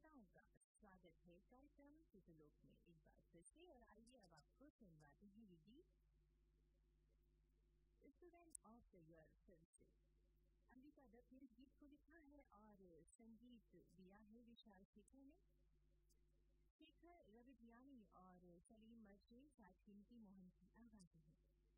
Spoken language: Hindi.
श्रोताओं का स्वागत है कार्यक्रम सुतलोक में एक बार फिर से। और आइए अब आपको सुनवाते हैं ये गीत student of the year film से। अंबिका दत्त ने गीत को लिखा है और संगीत दिया है विशाल शेखर ने। शेखर रविदियानी और सलीम मर्चे साथ ही इनकी मोहन की आवाज़ें हैं।